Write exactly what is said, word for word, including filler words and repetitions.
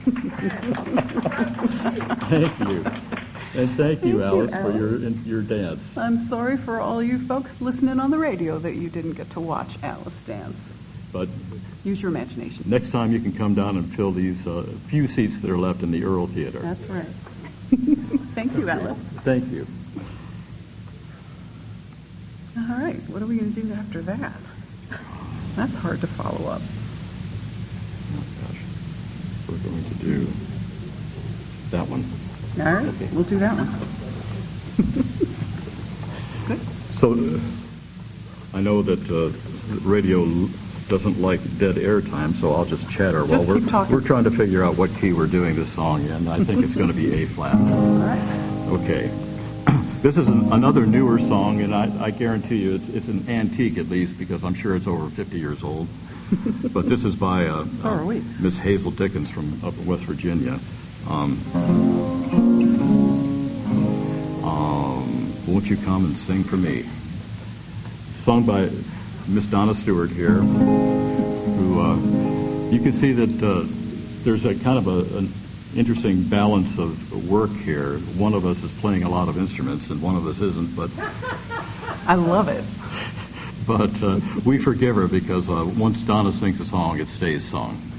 Thank you. And thank you, Thank you, Alice, for your Alice. in- your dance. I'm sorry for all you folks listening on the radio that you didn't get to watch Alice dance. But Use your imagination. next time you can come down and fill these uh, few seats that are left in the Earl Theater. That's right. Thank you, Alice. Thank you. All right, what are we going to do after that? That's hard to follow up. Oh, gosh. We're going to do that one. All right, Okay. we'll do that one. Good. So uh, I know that uh, radio l- doesn't like dead air time, so I'll just chatter while Just we're keep talking. we're trying to figure out what key we're doing this song in. I think it's going to be A flat. All right. Okay. This is an, another newer song, and I, I guarantee you it's, it's an antique at least, because I'm sure it's over fifty years old. But this is by uh, So are we. uh, Miss Hazel Dickens from up in West Virginia. Um, um, Won't You Come and Sing for Me? Sung by Miss Donna Stewart here, who uh, you can see that uh, there's a kind of a, an interesting balance of work here. One of us is playing a lot of instruments, and one of us isn't. But I love it. but uh, we forgive her because uh, once Donna sings a song, it stays sung.